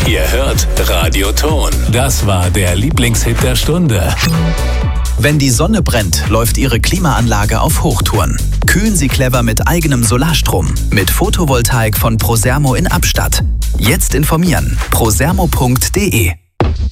Ihr hört Radio Ton. Das war der Lieblingshit der Stunde. Wenn die Sonne brennt, läuft Ihre Klimaanlage auf Hochtouren. Kühlen Sie clever mit eigenem Solarstrom. Mit Photovoltaik von Prosermo in Abstatt. Jetzt informieren. prosermo.de